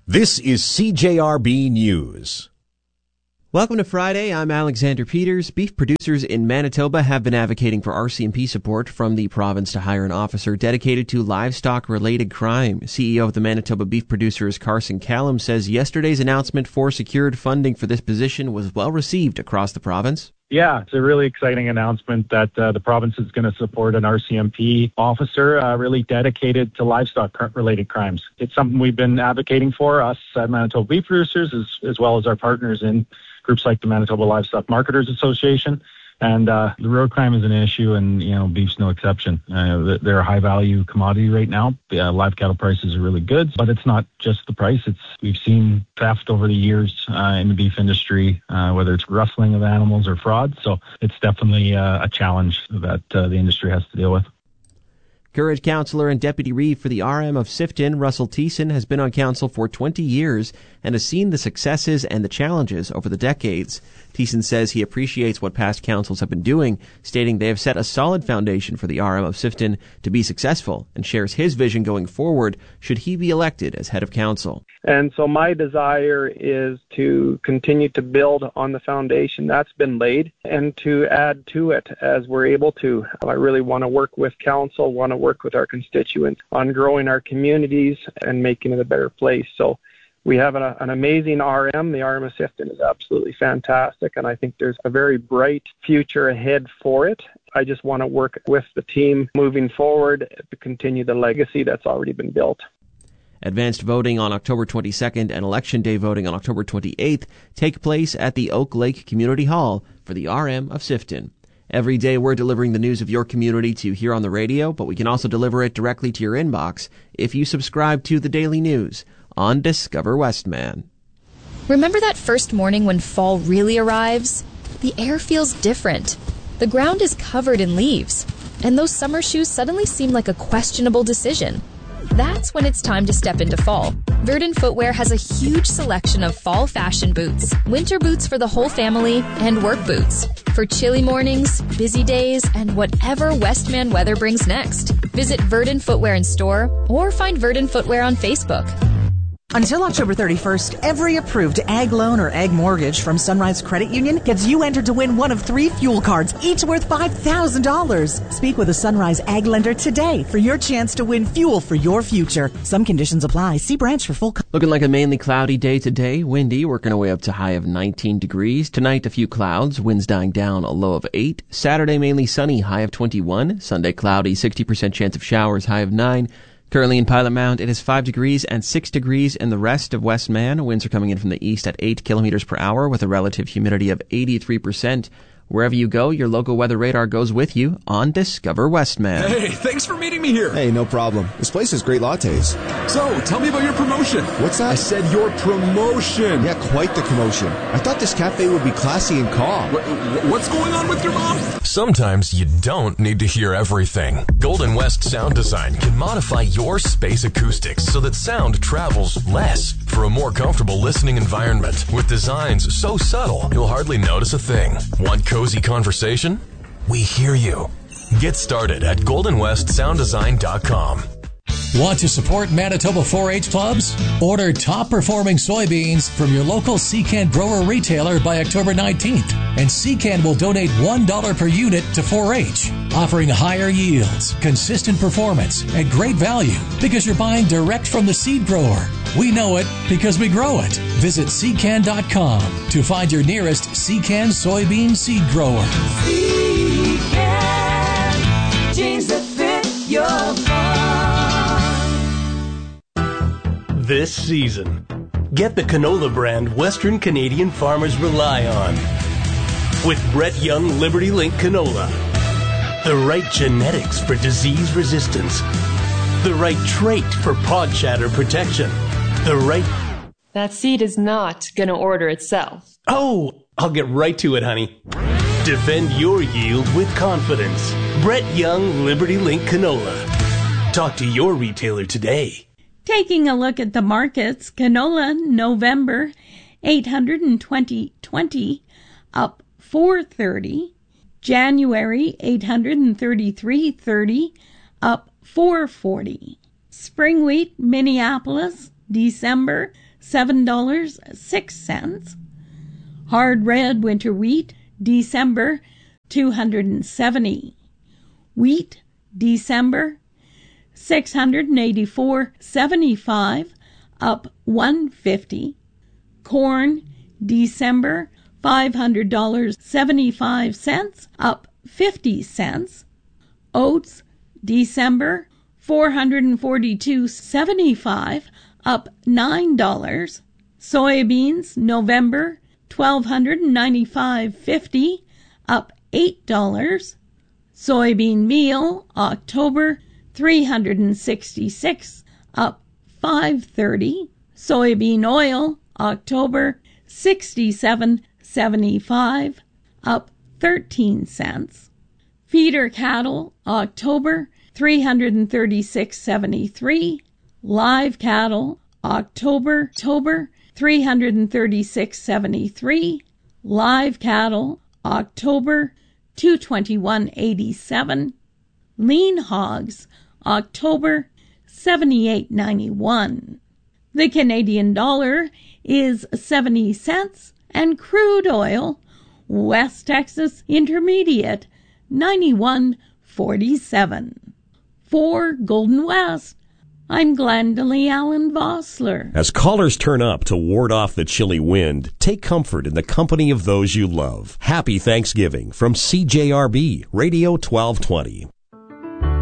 This is CJRB News. Welcome to Friday. I'm Alexander Peters. Beef producers in Manitoba have been advocating for RCMP support from the province to hire an officer dedicated to livestock-related crime. CEO of the Manitoba Beef Producers, Carson Callum, says yesterday's announcement for secured funding for this position was well received across the province. Yeah, it's a really exciting announcement that the province is going to support an RCMP officer really dedicated to livestock-related crimes. It's something we've been advocating for, us at Manitoba Beef Producers, as well as our partners in groups like the Manitoba Livestock Marketers Association. And the road crime is an issue, and beef's no exception. They're a high-value commodity right now. Live cattle prices are really good, but it's not just the price. We've seen theft over the years in the beef industry, whether it's rustling of animals or fraud. So it's definitely a challenge that the industry has to deal with. Courage councillor and deputy reeve for the RM of Sifton, Russell Thiessen, has been on council for 20 years and has seen the successes and the challenges over the decades. Thiessen says he appreciates what past councils have been doing, stating they have set a solid foundation for the RM of Sifton to be successful, and shares his vision going forward should he be elected as head of council. And so my desire is to continue to build on the foundation that's been laid and to add to it as we're able to. I really want to work with council, want to work with our constituents on growing our communities and making it a better place. So we have an amazing RM. The RM of Sifton is absolutely fantastic, and I think there's a very bright future ahead for it. I just want to work with the team moving forward to continue the legacy that's already been built. Advanced voting on October 22nd and Election Day voting on October 28th take place at the Oak Lake Community Hall for the RM of Sifton. Every day we're delivering the news of your community to you here on the radio, but we can also deliver it directly to your inbox if you subscribe to the Daily News on Discover Westman. Remember that first morning when fall really arrives? The air feels different. The ground is covered in leaves, and those summer shoes suddenly seem like a questionable decision. That's when it's time to step into fall. Verdant Footwear has a huge selection of fall fashion boots, winter boots for the whole family, and work boots for chilly mornings, busy days, and whatever Westman weather brings next. Visit Verdant Footwear in store or find Verdant Footwear on Facebook. Until October 31st, every approved ag loan or ag mortgage from Sunrise Credit Union gets you entered to win one of 3 fuel cards, each worth $5,000. Speak with a Sunrise ag lender today for your chance to win fuel for your future. Some conditions apply. See branch for full. Looking like a mainly cloudy day today. Windy, working our way up to high of 19 degrees. Tonight, a few clouds. Winds dying down, a low of 8. Saturday, mainly sunny, high of 21. Sunday, cloudy, 60% chance of showers, high of 9. Currently in Pilot Mount, it is 5 degrees and 6 degrees in the rest of Westman. Winds are coming in from the east at 8 kilometers per hour with a relative humidity of 83%. Wherever you go, your local weather radar goes with you on Discover Westman. Hey, thanks for meeting me here. Hey, no problem. This place has great lattes. So, tell me about your promotion. What's that? I said your promotion. Yeah, quite the commotion. I thought this cafe would be classy and calm. What's going on with your mom? Sometimes you don't need to hear everything. Golden West Sound Design can modify your space acoustics so that sound travels less for a more comfortable listening environment. With designs so subtle, you'll hardly notice a thing. Want cozy conversation? We hear you. Get started at goldenwestsounddesign.com. Want to support Manitoba 4-H clubs? Order top-performing soybeans from your local Secan grower retailer by October 19th, and Secan will donate $1 per unit to 4-H, offering higher yields, consistent performance, and great value because you're buying direct from the seed grower. We know it because we grow it. Visit Secan.com to find your nearest Secan soybean seed grower. Secan, jeans that fit your farm. This season, get the canola brand Western Canadian farmers rely on. With Brett Young Liberty Link canola. The right genetics for disease resistance. The right trait for pod shatter protection. The right... That seed is not going to order itself. Oh, I'll get right to it, honey. Defend your yield with confidence. Brett Young Liberty Link canola. Talk to your retailer today. Taking a look at the markets, canola November 820.20 up 4.30, January 833.30 up 4.40, spring wheat Minneapolis December $7.06. Hard red winter wheat, December, $270. Wheat, December, $684.75, up $1.50. Corn, December, $500.75, up 50 cents. Oats, December, $442.75, up $9. Soybeans, November, $1,295.50, up $8. Soybean meal, October, $366, up $5.30. Soybean oil, October, $67.75, up 13 cents. Feeder cattle, October, $336.73. Live cattle, October, $336.73. Live cattle, October, $221.87. Lean hogs, October, $78.91. The Canadian dollar is 70 cents, and crude oil, West Texas Intermediate, 91.47. For Golden West, I'm Glendalee Allen Vossler. As callers turn up to ward off the chilly wind, take comfort in the company of those you love. Happy Thanksgiving from CJRB Radio 1220.